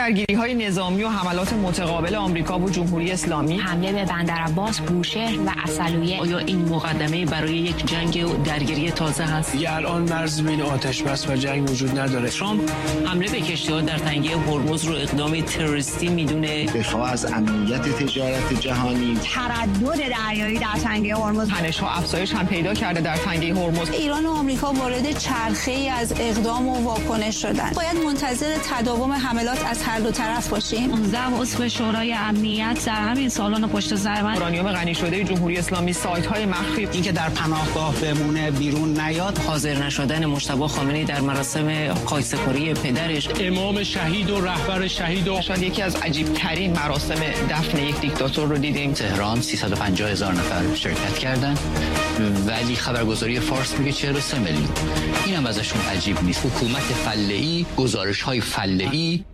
درگیری‌های نظامی و حملات متقابل آمریکا و جمهوری اسلامی، حمله به بندرعباس، بوشهر و عسلویه. آیا این مقدمه برای یک جنگ و درگیری تازه هست؟ دیگه الان مرز بین آتش بس و جنگ وجود نداره. ترامپ حمله به کشتی‌ها در تنگه هرمز رو اقدامی تروریستی میدونه. دفاع از امنیت تجارت جهانی، تردد دریایی در تنگه هرمز، تنش‌ها افزایش هم پیدا کرده در تنگه هرمز. ایران و آمریکا وارد چرخه‌ای از اقدام و واکنش شدن. باید منتظر تداوم حملات از هر دو طرف باشیم. 19 عضو شورای امنیت در همین سالن پشت سر من. اورانیوم غنی شده جمهوری اسلامی، سایت‌های مخفی، اینکه در پناهگاه بمونه بیرون نیاد، حاضر نشدن مجتبی خامنه‌ای در مراسم قایس‌کاری پدرش، امام شهید و رهبر شهید و شاید یکی از عجیب‌ترین مراسم دفن یک دیکتاتور رو دیدیم. تهران 350,000 نفر شرکت کردن، ولی خبرگزاری فارس میگه 43 میلیون. اینم ازشون عجیب نیست. حکومت فله‌ای، گزارش‌های فله‌ای.